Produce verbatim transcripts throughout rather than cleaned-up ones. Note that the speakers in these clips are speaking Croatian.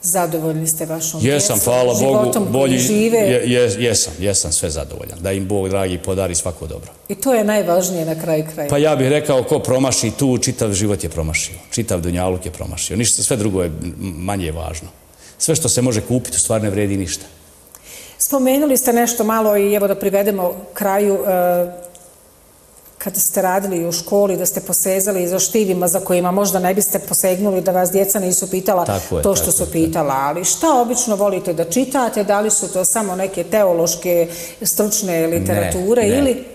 Zadovoljni ste vašom jesam, djecom, hvala životom Bogu, koji žive? Je, je, jesam, jesam sve zadovoljan. Da im Bog, dragi, podari svako dobro. I to je najvažnije na kraju kraja. Pa ja bih rekao, ko promaši tu, čitav život je promašio. Čitav dunjaluk je promašio. Ništa, sve drugo je manje važno. Sve što se može kupiti, u stvari ne vredi ništa. Spomenuli ste nešto malo i evo da privedemo kraju, kada ste radili u školi, da ste posezali za štivima za kojima možda ne biste posegnuli da vas djeca nisu pitala to što su pitala. Ali šta obično volite da čitate? Da li su to samo neke teološke, stručne literature ili...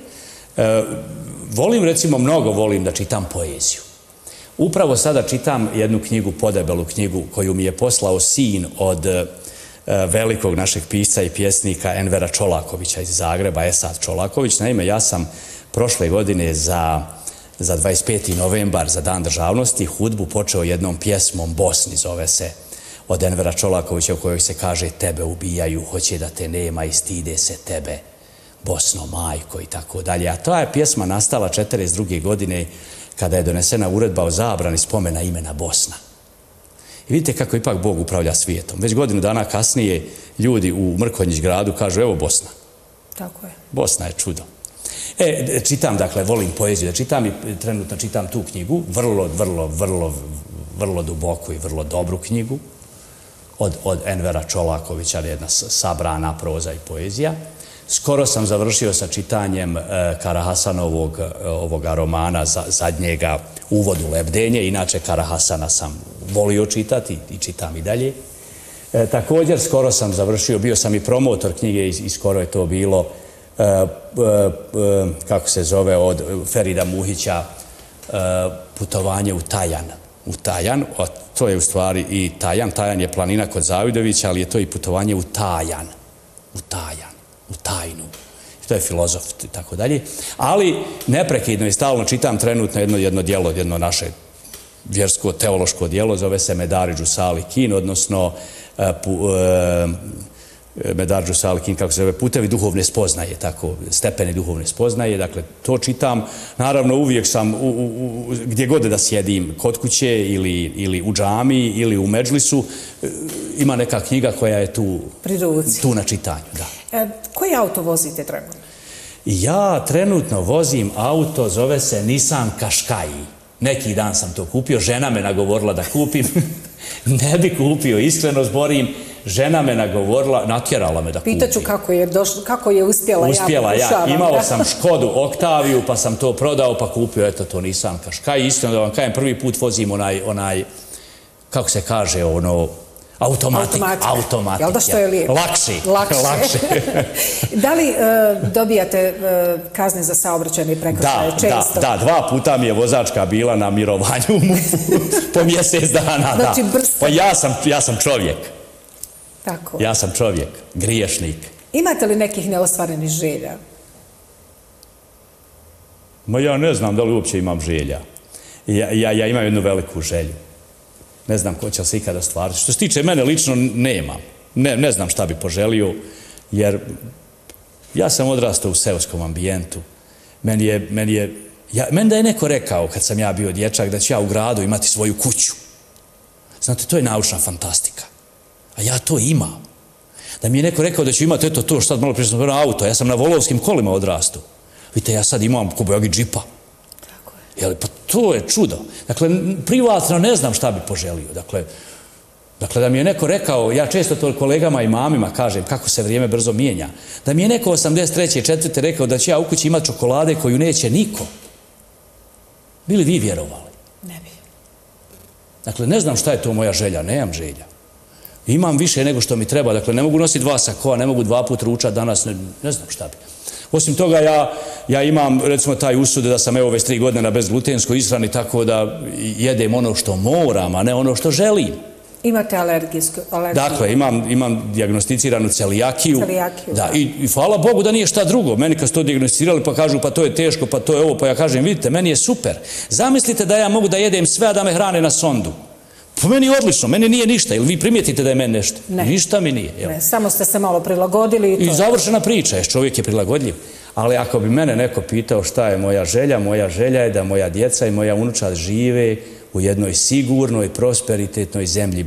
Volim, recimo, mnogo volim da čitam poeziju. Upravo sada čitam jednu knjigu, podebelu knjigu, koju mi je poslao sin od velikog našeg pisca i pjesnika Envera Čolakovića iz Zagreba, Esad Čolaković. Naime, ja sam prošle godine za, za dvadeset peti novembar, za Dan državnosti, hudbu počeo jednom pjesmom Bosni, zove se, od Envera Čolakovića, u kojoj se kaže tebe ubijaju, hoće da te nema i stide se tebe, Bosno, majko i tako dalje. A ta je pjesma nastala četrdeset druge godine kada je donesena uredba o zabrani spomena imena Bosna. I vidite kako ipak Bog upravlja svijetom. Već godinu dana kasnije ljudi u Mrkonjić gradu kažu evo Bosna. Tako je. Bosna je čudo. E, čitam, dakle, volim poeziju da čitam i trenutno čitam tu knjigu, vrlo, vrlo, vrlo, vrlo duboku i vrlo dobru knjigu od, od Envera Čolakovića, jedna sabrana proza i poezija. Skoro sam završio sa čitanjem e, Karahasanovog ovoga romana za, zadnjega Uvod u lebdenje. Inače, Karahasana sam volio čitati i čitam i dalje. E, također, skoro sam završio, bio sam i promotor knjige i, i skoro je to bilo, e, e, e, kako se zove, od Ferida Muhića, e, Putovanje u Tajan. U Tajan, o, to je u stvari i Tajan. Tajan je planina kod Zavidovića, ali je to i putovanje u Tajan. U Tajan. U tajnu. To je filozof i tako dalje. Ali neprekidno i stalno čitam trenutno jedno, jedno dijelo, jedno naše vjersko, teološko dijelo, zove se Medaridžu Salikin, odnosno uh, pu, uh, Medaridžu Salikin, kako se zove, putevi duhovne spoznaje, tako, stepeni duhovne spoznaje. Dakle, to čitam. Naravno, uvijek sam, u, u, u, gdje god da sjedim, kod kuće ili, ili u džami ili u medžlisu, ima neka knjiga koja je tu, tu na čitanju. Da. E, koji auto vozite trenutno? Ja trenutno vozim auto, zove se Nissan Qashqai. Neki dan sam to kupio, žena me nagovorila da kupim. Ne bi kupio, iskreno zborim. Žena me nagovorila, natjerala me da kupim. Pitaću kako je, došlo, kako je uspjela, uspjela ja pokušavam. Ja. Imao sam Škodu Oktaviju, pa sam to prodao, pa kupio, eto to Nissan Qashqai. Iskreno da vam kajem, prvi put vozim onaj, onaj, kako se kaže, ono, automatik. Automatik. Jel da što je lijepo? Lakši. Lakši. Lakši. Da li uh, dobijate uh, kazne za saobraćajne prekršaje često? Da, da, dva puta mi je vozačka bila na mirovanju u MUP-u po mjesec dana. Znači, da. brzo. Pa ja sam, ja sam čovjek. Tako. Ja sam čovjek, griješnik. Imate li nekih neostvarenih želja? Ma ja ne znam da li uopće imam želja. Ja, ja, ja imam jednu veliku želju. Ne znam ko će se ikada ostvariti. Što se tiče mene lično, nemam. Ne, ne znam šta bi poželio, jer ja sam odrastao u seoskom ambijentu. Meni je, meni je, ja, meni da je neko rekao kad sam ja bio dječak da ću ja u gradu imati svoju kuću. Znate, to je naučna fantastika. A ja to imam. Da mi je neko rekao da ću imati eto to što sad malo prije sam auto, ja sam na volovskim kolima odrastao. Vidite, ja sad imam kobojagi džipa. Tako je. Jel, pa to je čudo. Dakle, privatno ne znam šta bi poželio. Dakle, dakle, da mi je neko rekao, ja često to kolegama i mamima kažem kako se vrijeme brzo mijenja, da mi je neko osamdeset treće četvrte rekao da će ja u kući imati čokolade koju neće niko. Bili vi vjerovali? Ne bi. Dakle, ne znam šta je to moja želja, nemam želja. Imam više nego što mi treba, dakle, ne mogu nositi dva sakoa, ne mogu dva put ručati danas, ne, ne znam šta bi. Osim toga, ja, ja imam, recimo, taj usud da sam evo već tri godine na bezglutenskoj ishrani, tako da jedem ono što moram, a ne ono što želim. Imate alergijsku alergiju? Dakle, imam, imam dijagnosticiranu celijakiju. Celijakiju, da. Da, i, i hvala Bogu da nije šta drugo. Meni kad su to dijagnosticirali pa kažu pa to je teško, pa to je ovo, pa ja kažem, vidite, meni je super. Zamislite da ja mogu da jedem sve, a da me hrane na sondu. Po meni je odlično, meni nije ništa. Ili vi primijetite da je meni nešto? Ne. Ništa mi nije. Ne, samo ste se malo prilagodili. I, to I završena priča, jer čovjek je prilagodljiv. Ali ako bi mene neko pitao šta je moja želja, moja želja je da moja djeca i moja unučad žive u jednoj sigurnoj, prosperitetnoj zemlji